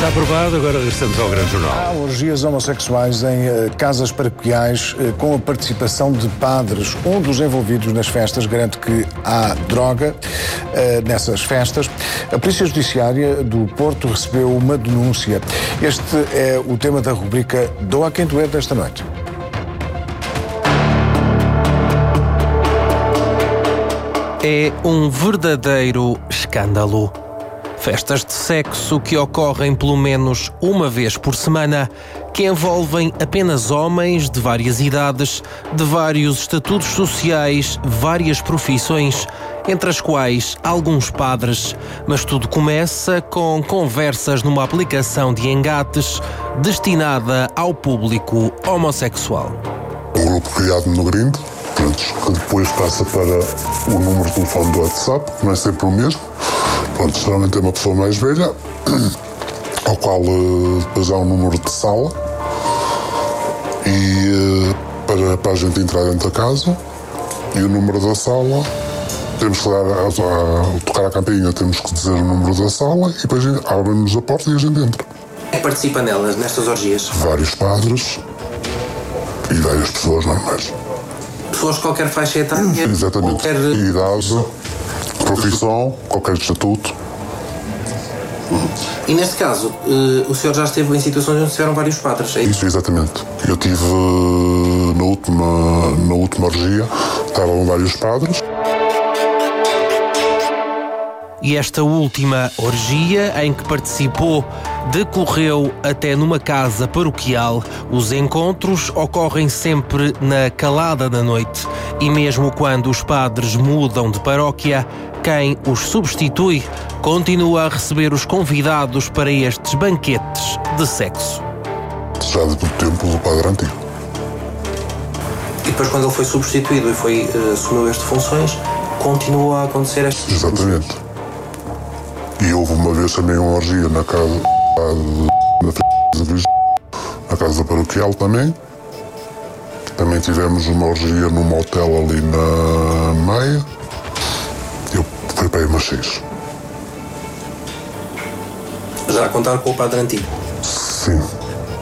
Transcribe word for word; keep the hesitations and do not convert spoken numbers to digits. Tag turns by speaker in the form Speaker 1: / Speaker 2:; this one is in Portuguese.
Speaker 1: Está aprovado, agora regressamos ao Grande Jornal.
Speaker 2: Há orgias homossexuais em uh, casas paroquiais uh, com a participação de padres. Um dos envolvidos nas festas garante que há droga uh, nessas festas. A Polícia Judiciária do Porto recebeu uma denúncia. Este é o tema da rubrica Dou a quem doer desta noite.
Speaker 3: É um verdadeiro escândalo. Festas de sexo que ocorrem pelo menos uma vez por semana, que envolvem apenas homens de várias idades, de vários estatutos sociais, várias profissões, entre as quais alguns padres. Mas tudo começa com conversas numa aplicação de engates destinada ao público homossexual.
Speaker 4: Um grupo criado no Grindr, que depois passa para o número de telefone do WhatsApp, que não é sempre o mesmo. Pronto, geralmente é uma pessoa mais velha, ao qual uh, depois há um número de sala e uh, para, para a gente entrar dentro da casa, e o número da sala, temos que dar, a, a, tocar a campainha, temos que dizer o número da sala e depois abrem-nos a porta e a gente entra.
Speaker 3: Quem participa nelas, nestas orgias?
Speaker 4: Vários padres e várias pessoas normais.
Speaker 3: Pessoas de qualquer faixa etária?
Speaker 4: Exatamente.
Speaker 3: Qualquer...
Speaker 4: Idade, profissão, qualquer estatuto.
Speaker 3: E neste caso, uh, o senhor já esteve em situações onde tiveram vários padres, é isso?
Speaker 4: Isso, exatamente. Eu tive na última, na última orgia, estavam vários padres.
Speaker 3: E esta última orgia em que participou decorreu até numa casa paroquial. Os encontros ocorrem sempre na calada da noite. E mesmo quando os padres mudam de paróquia, quem os substitui continua a receber os convidados para estes banquetes de sexo.
Speaker 4: Já do tempo do padre antigo.
Speaker 3: E depois, quando ele foi substituído e foi, uh, assumiu estas funções, continua a acontecer estas coisas.
Speaker 4: Exatamente. E houve uma vez também uma orgia na casa na casa paroquial também. Também tivemos uma orgia num motel ali na Maia. Eu fui para aí umas seis.
Speaker 3: Já a contar com o padre antigo?
Speaker 4: Sim.